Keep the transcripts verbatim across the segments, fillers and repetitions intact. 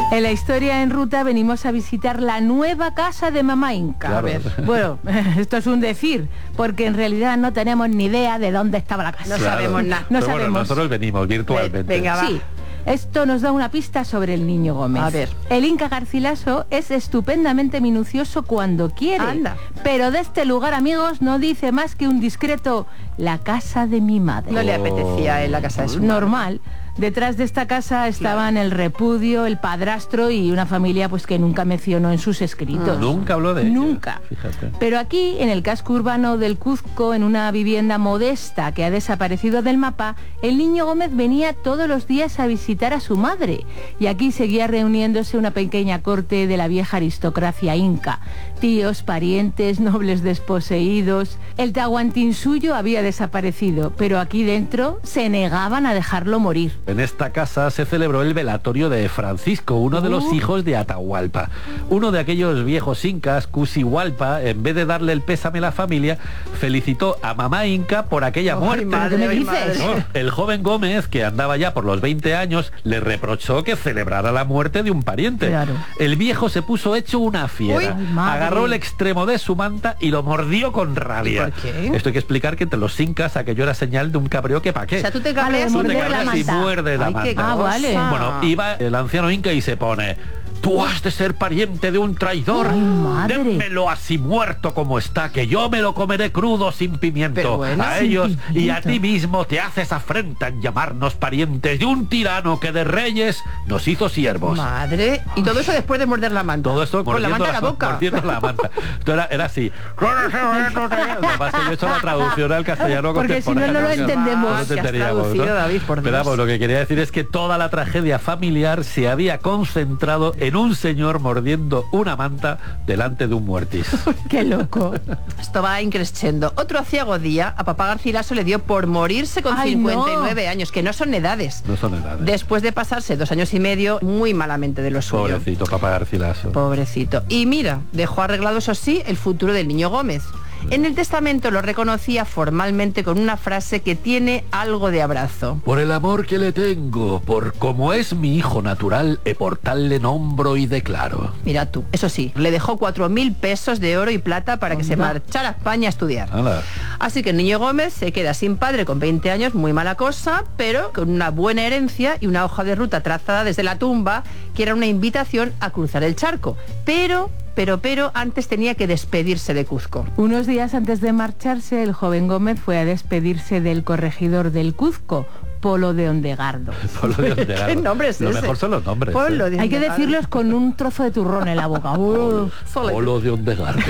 En la historia en ruta venimos a visitar la nueva casa de Mamá Inca. Claro. A ver, bueno, esto es un decir, porque en realidad no tenemos ni idea de dónde estaba la casa. No Claro. sabemos nada. No Pero sabemos. Bueno, nosotros venimos virtualmente. Venga, va. Sí, esto nos da una pista sobre el Niño Gómez. A ver. El Inca Garcilaso es estupendamente minucioso cuando quiere. Anda. Pero de este lugar, amigos, no dice más que un discreto: la casa de mi madre. No le apetecía en la casa de su Normal. Detrás de esta casa estaban el repudio, el padrastro y una familia pues que nunca mencionó en sus escritos. Nunca habló de ella. Nunca. Fíjate. Pero aquí, en el casco urbano del Cuzco, en una vivienda modesta que ha desaparecido del mapa, el Niño Gómez venía todos los días a visitar a su madre. Y aquí seguía reuniéndose una pequeña corte de la vieja aristocracia inca. Tíos, parientes, nobles desposeídos. El tahuantín suyo había desaparecido, pero aquí dentro se negaban a dejarlo morir. En esta casa se celebró el velatorio de Francisco, uno de los Uh. hijos de Atahualpa. Uno de aquellos viejos incas, Cusihualpa, en vez de darle el pésame a la familia, felicitó a Mamá Inca por aquella Ay, muerte. madre, ¿Qué me ay, dices? madre. No, el joven Gómez, que andaba ya por los veinte años, le reprochó que celebrara la muerte de un pariente. Claro. El viejo se puso hecho una fiera. Uy. Ay, madre. Agarró el extremo de su manta y lo mordió con rabia. ¿Y por qué? Esto hay que explicar que entre los incas aquello era señal de un cabreo que pa' qué. O sea, tú te Vale, cabreas Tú te morder la cabreas y manta. muerde la Ay, qué manta. Ah, vale. cosa. Bueno, iba el anciano inca y se pone: tú has de ser pariente de un traidor. Ay, madre. Démelo así muerto como está, que yo me lo comeré crudo sin pimiento. Pero bueno, a sin ellos y a pimiento. ti mismo te haces afrenta en llamarnos parientes de un tirano que de reyes nos hizo siervos. Madre. Y todo eso después de morder la manta. Todo esto con la mordiendo manta en la boca. mordiendo la manta. Esto era, era así. Además, yo he hecho la traducción al castellano Porque si no, no lo contemporáneo. entendemos. No lo Que has entenderíamos, traducido, ¿no? David, por Pero Dios. vamos, lo que quería decir es que toda la tragedia familiar se había concentrado en un señor mordiendo una manta delante de un muertis. Qué loco. Esto va increciendo. Otro aciago día a papá Garcilaso le dio por morirse con Ay, cincuenta y nueve no. años, que no son edades. No son edades. Después de pasarse dos años y medio muy malamente de lo suyo. Pobrecito, papá Garcilaso. Pobrecito. Y mira, dejó arreglado, eso sí, el futuro del Niño Gómez. En el testamento lo reconocía formalmente con una frase que tiene algo de abrazo. Por el amor que le tengo, por como es mi hijo natural, e por tal le nombro y declaro. Mira tú, eso sí, le dejó cuatro mil pesos de oro y plata para que se Anda. marchara a España a estudiar. Hala. Así que el Niño Gómez se queda sin padre con veinte años, muy mala cosa, pero con una buena herencia y una hoja de ruta trazada desde la tumba, que era una invitación a cruzar el charco. Pero, pero, pero, antes tenía que despedirse de Cuzco. Unos días antes de marcharse, el joven Gómez fue a despedirse del corregidor del Cuzco, Polo de Ondegardo. Polo de Ondegardo. ¿Qué nombre es Lo ese? mejor son los nombres. Polo ¿eh? de Hay que Ondegardo. decirlos con un trozo de turrón en la boca. Uh. Polo de Ondegardo.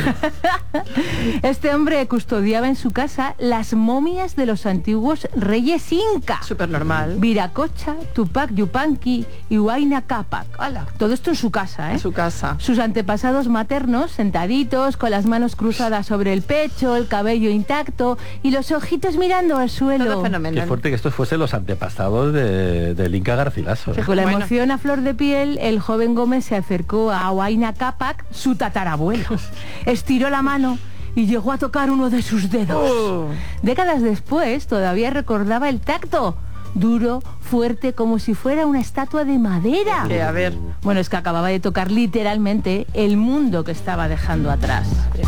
Este hombre custodiaba en su casa las momias de los antiguos reyes inca. Súper normal. Viracocha, Tupac Yupanqui y Huayna Cápac. Hala. Todo esto en su casa, ¿eh? En su casa. Sus antepasados maternos, sentaditos, con las manos cruzadas sobre el pecho, el cabello intacto y los ojitos mirando al suelo. Todo Qué fenomenal. fuerte que estos fuesen los antepasados de, del Inca Garcilaso. ¿eh? Con la Bueno. emoción a flor de piel, el joven Gómez se acercó a Huayna Cápac, su tatarabuelo. Estiró la mano y llegó a tocar uno de sus dedos. Oh. Décadas después, todavía recordaba el tacto. Duro, fuerte, como si fuera una estatua de madera. Que, a ver. Bueno, es que acababa de tocar literalmente el mundo que estaba dejando atrás.